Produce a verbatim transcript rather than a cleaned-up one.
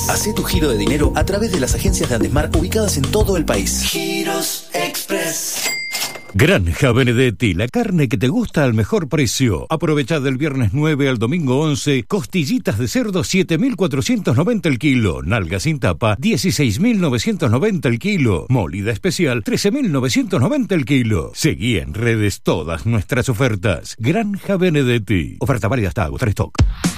Hacé tu giro de dinero a través de las agencias de Andesmar ubicadas en todo el país. Giros Express. Granja Benedetti, la carne que te gusta al mejor precio. Aprovecha del viernes nueve al domingo once, costillitas de cerdo siete mil cuatrocientos noventa el kilo, nalga sin tapa dieciséis mil novecientos noventa el kilo, molida especial trece mil novecientos noventa el kilo. Seguí en redes todas nuestras ofertas. Granja Benedetti. Oferta válida hasta agotar stock.